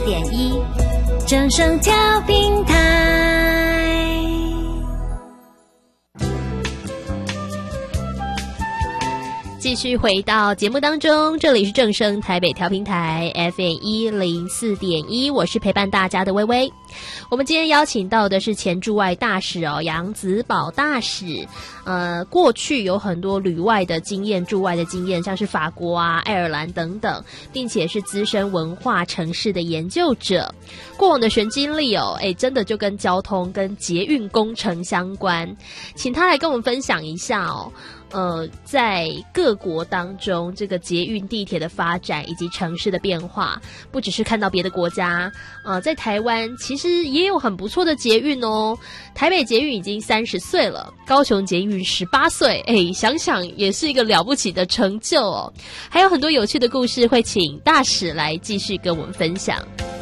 104.1正声调频台。继续回到节目当中，这里是正声台北调频台 FM104.1，我是陪伴大家的薇薇。我们今天邀请到的是前驻外大使杨子宝大使。过去有很多旅外的经验、驻外的经验，像是法国啊、爱尔兰等等，并且是资深文化城市的研究者。过往的学经历真的就跟交通、跟捷运工程相关，请他来跟我们分享一下在各国当中，这个捷运地铁的发展以及城市的变化，不只是看到别的国家，在台湾其实也有很不错的捷运哦。台北捷运已经30岁了，高雄捷运18岁，想想也是一个了不起的成就哦。还有很多有趣的故事，会请大使来继续跟我们分享。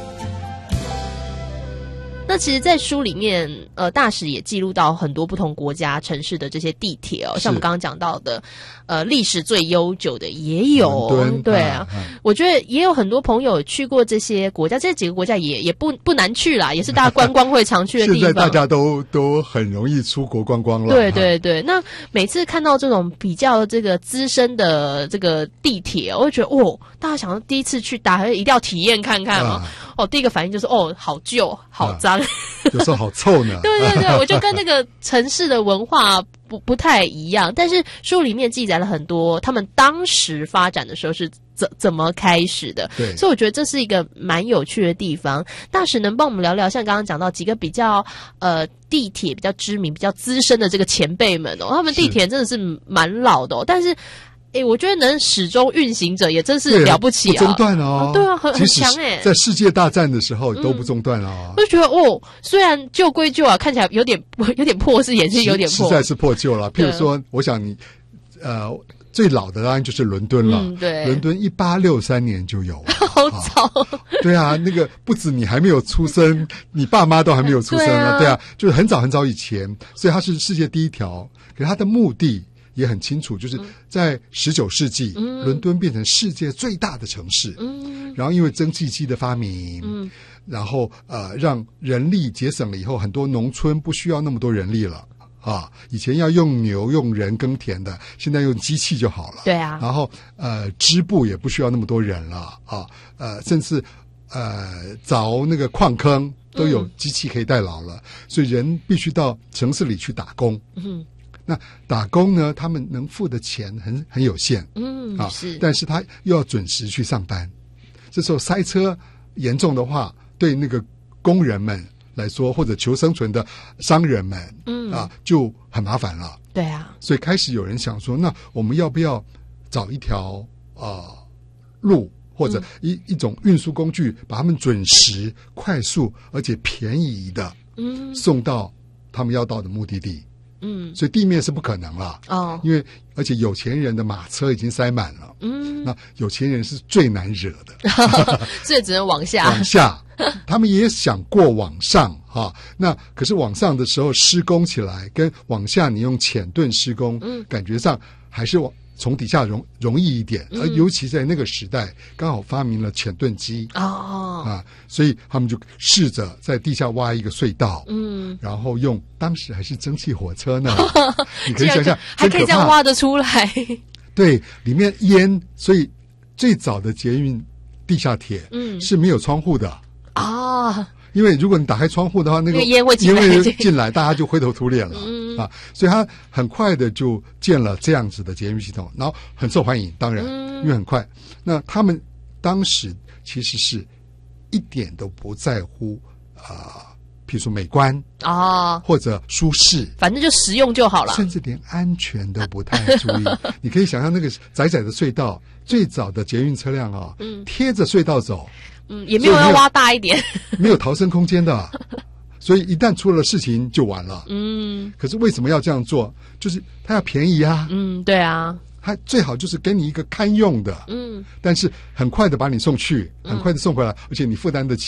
那其实在书里面大使也记录到很多不同国家城市的这些地铁像我们刚刚讲到的历史最悠久的也有，对啊，我觉得也有很多朋友去过这些国家，这几个国家也不难去啦，也是大家观光会常去的地方。 现在大家都很容易出国观光了。 对对对，那每次看到这种比较这个资深的这个地铁，我会觉得大家想要第一次去搭，一定要体验看看第一个反应就是好旧好脏， 有时候好臭呢。 对对对，我就跟那个城市的文化不太一样，但是书里面记载了很多他们当时发展的时候是怎么开始的。 对， 所以我觉得这是一个蛮有趣的地方。大使能帮我们聊聊，像刚刚讲到几个比较地铁比较知名、比较资深的这个前辈们他们地铁真的是蛮老的但是我觉得能始终运行着也真是了不起不中断对啊，很强在世界大战的时候都不中断我就觉得虽然旧归旧啊，看起来有点破，是也是有点破， 实在是破旧了。譬如说，我想你最老的当然就是伦敦了。 对， 伦敦1863年就有好早对啊，那个不止你还没有出生，你爸妈都还没有出生了。对啊，就是很早很早以前，所以它是世界第一条。可是它的目的也很清楚，就是在19世纪伦敦变成世界最大的城市然后因为蒸汽机的发明然后让人力节省了以后，很多农村不需要那么多人力了以前要用牛用人耕田的，现在用机器就好了。 对啊， 然后织布也不需要那么多人了甚至凿那个矿坑都有机器可以代劳了所以人必须到城市里去打工那打工呢，他们能付的钱很有限是， 但是他又要准时去上班，这时候塞车严重的话，对那个工人们来说，或者求生存的商人们就很麻烦了。 对啊， 所以开始有人想说，那我们要不要找一条路或者一种运输工具，把他们准时、快速而且便宜的送到他们要到的目的地。所以地面是不可能了因为而且有钱人的马车已经塞满了那有钱人是最难惹的所以只能往下他们也想过往上那可是往上的时候施工起来跟往下你用浅盾施工感觉上还是从底下容易一点而尤其在那个时代刚好发明了浅盾机所以他们就试着在地下挖一个隧道然后用当时还是蒸汽火车呢你可以想想还可以这样挖得出来对，里面烟，所以最早的捷运地下铁是没有窗户的因为如果你打开窗户的话，那个烟会进来大家就灰头土脸了所以他很快的就建了这样子的捷运系统，然后很受欢迎，当然因为很快。那他们当时其实是一点都不在乎譬如说美观或者舒适， 反正就实用就好了， 甚至连安全都不太注意你可以想象那个窄窄的隧道，最早的捷运车辆贴着隧道走也没有要挖大一点没有逃生空间的所以一旦出了事情就完了可是为什么要这样做，就是它要便宜对啊， 它最好就是给你一个堪用的但是很快的把你送去很快的送回来而且你负担得起